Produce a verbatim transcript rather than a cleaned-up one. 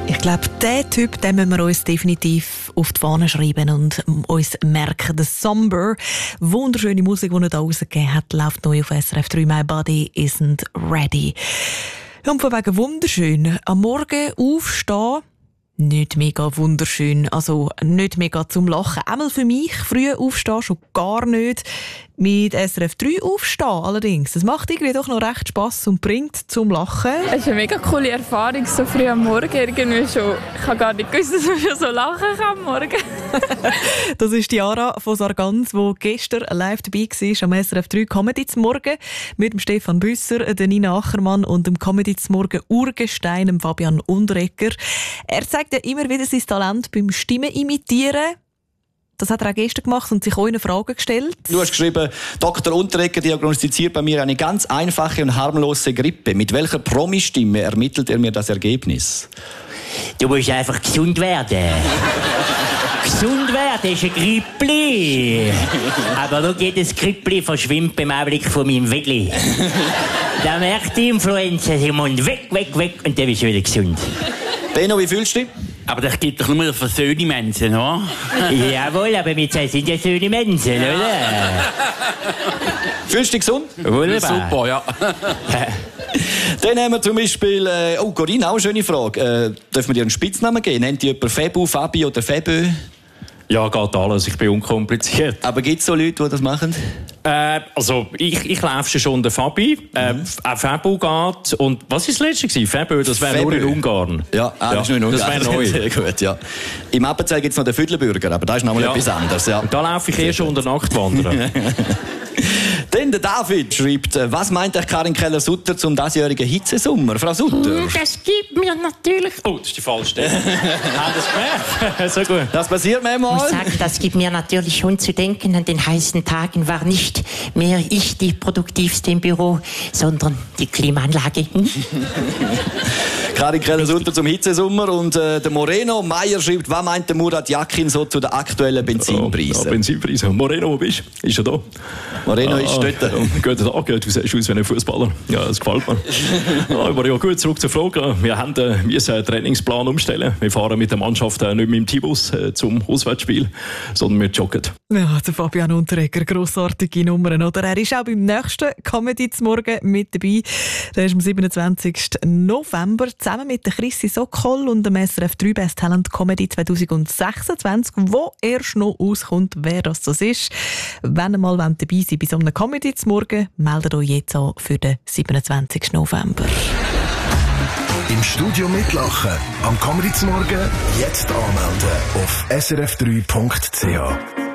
Ich glaube, diesen Typ, den müssen wir uns definitiv auf die Fahne schreiben und uns merken. The Somber, wunderschöne Musik, die er da rausgegeben hat, läuft neu auf S R F drei. My Body Isn't Ready. Und von wegen wunderschön. Am Morgen aufstehen, nicht mega wunderschön. Also nicht mega zum Lachen. Einmal für mich, früh aufstehen, schon gar nicht. Mit S R F drei aufstehen allerdings. Das macht irgendwie doch noch recht Spass und bringt zum Lachen. Es ist eine mega coole Erfahrung, so früh am Morgen irgendwie schon. Ich habe gar nicht gewusst, dass man schon so lachen kann am Morgen. Das ist Diara von Sargans, die gestern live dabei war am S R F drei Comedy zum Morgen mit dem Stefan Büsser, der Nina Achermann und dem Comedy zum Morgen Urgestein, dem Fabian Unterreger. Er zeigt ja immer wieder sein Talent beim Stimmen imitieren. Das hat er auch gestern gemacht und sich auch eine Frage gestellt. Du hast geschrieben, Doktor Unterreger diagnostiziert bei mir eine ganz einfache und harmlose Grippe. Mit welcher Promi-Stimme ermittelt er mir das Ergebnis? Du musst einfach gesund werden. Gesund werden ist ein Grippli. Aber schau, jedes Grippli verschwimmt beim Anblick von meinem Wegli. Da merkt die Influenza, sie muss weg, weg, weg und dann bist du wieder gesund. Benno, wie fühlst du dich? Aber das gibt doch nur für schöne Menschen, oder? Jawohl, aber wir zwei sind ja schöne Menschen, oder? Fühlst du dich gesund? Wunderbar. Super, ja. Dann haben wir zum Beispiel, äh, oh Corinna, auch eine schöne Frage. Äh, dürfen wir dir einen Spitznamen geben? Nennt ihr jemand Febu, Fabi oder Febö? Ja, geht alles. Ich bin unkompliziert. Aber gibt es so Leute, die das machen? Äh, also, ich, ich laufe schon den Fabi. Äh, Mhm. Auch Febu geht. Und was war das letzte gewesen? Febö, das wäre nur in Ungarn. Ja, ah, das ist nur in Ungarn. Das wäre neu. Sehr gut, ja. Im Appenzell gibt es noch den Viertelbürger, aber das ist nochmal Ja. etwas anderes. Ja. Und da laufe ich eher schon unter Nachtwandern. Dann der David schreibt, äh, was meint euch Karin Keller-Sutter zum diesjährigen Hitzesommer? Frau Sutter? Das gibt mir natürlich... Oh, das ist die falsche Stelle. Haben das gemerkt? So gut. Das passiert Ich manchmal. muss sagen, das gibt mir natürlich schon zu denken. An den heißen Tagen war nicht mehr ich die Produktivste im Büro, sondern die Klimaanlage. Hm? Karin Keller-Sutter zum Hitzesommer und äh, der Moreno Meyer schreibt, was meint der Murat Yakin so zu den aktuellen Benzinpreisen? Oh, ja, Benzinpreise. Moreno, wo bist du? Ist er da? Moreno ah, ist dort. Ja, guten Tag, du siehst aus wie ein Fußballer. Ja, das gefällt mir. Ja, aber ja, gut, zurück zur Frage. Wir haben äh, müssen einen Trainingsplan umstellen. Wir fahren mit der Mannschaft äh, nicht mit dem T-Bus äh, zum Auswärtsspiel, sondern wir joggen. Ja, der Fabian Unterreger, grossartige Nummern, oder? Er ist auch beim nächsten Comedy zum Morgen mit dabei. Der ist am siebenundzwanzigsten November zusammen mit der Chrissy Sokol und dem S R F drei Best Talent Comedy zwanzig sechsundzwanzig, wo erst noch auskommt, wer das das ist. Wenn ihr mal dabei seid bei so einem Comedy zum Morgen, meldet euch jetzt an für den siebenundzwanzigsten November. Im Studio mitlachen. Am Comedy zum Morgen jetzt anmelden auf s r f drei punkt c h.